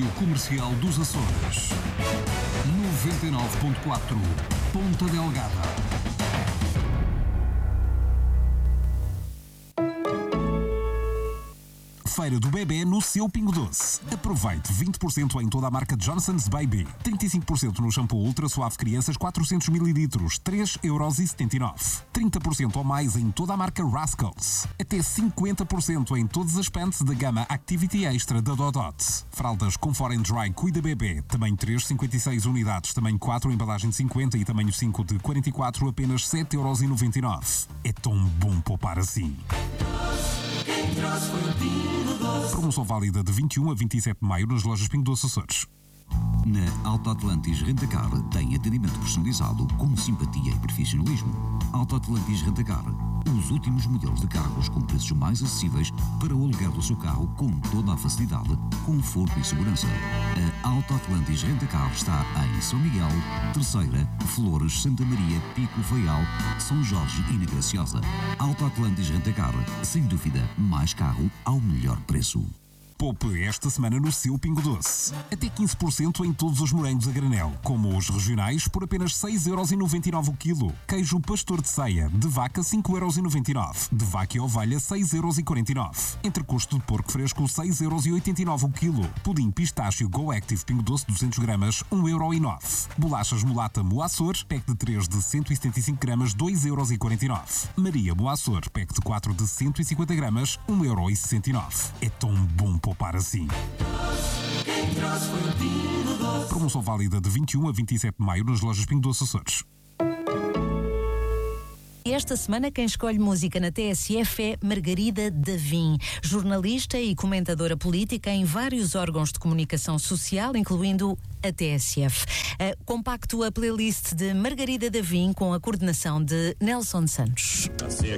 Rádio Comercial dos Açores. 99.4 Ponta Delgada. Feira do Bebé no seu Pingo Doce. Aproveite 20% em toda a marca Johnson's Baby, 35% no shampoo Ultra Suave Crianças 400 ml, 3,79€. 30% ou mais em toda a marca Rascals. Até 50% em todas as pants da gama Activity Extra da Dodot. Fraldas Comfort and Dry Cuida Bebê, tamanho 3, 56 unidades, tamanho 4, embalagem de 50 e tamanho 5 de 44, apenas 7,99€. É tão bom poupar assim. Promoção válida de 21 a 27 de maio nas lojas Pingo Doce Açores. Na Auto Atlantis Rentacar tem atendimento personalizado com simpatia e profissionalismo. Auto Atlantis Rentacar, os últimos modelos de carros com preços mais acessíveis para o aluguer do seu carro com toda a facilidade, conforto e segurança. A Auto Atlantis Rentacar está em São Miguel, Terceira, Flores, Santa Maria, Pico, Faial, São Jorge e na Graciosa. Auto Atlantis Rentacar, sem dúvida, mais carro ao melhor preço. Poupe esta semana no seu Pingo Doce. Até 15% em todos os morangos a granel, como os regionais, por apenas 6,99€ o quilo. Queijo pastor de ceia, de vaca 5,99€. De vaca e ovelha 6,49€. Entrecosto de porco fresco 6,89€ o quilo. Pudim pistácio Go Active Pingo Doce 200 gramas 1,09€. Bolachas mulata Moaçor, pack de 3 de 175 gramas 2,49€. Maria Moaçor, pack de 4 de 150 gramas 1,69€. É tão bom poupar assim. Promoção válida de 21 a 27 de maio nas lojas Pingo Doce Açores. Esta semana quem escolhe música na TSF é Margarida Davim, jornalista e comentadora política em vários órgãos de comunicação social, incluindo a TSF. Compacto a playlist de Margarida Davim com a coordenação de Nelson Santos.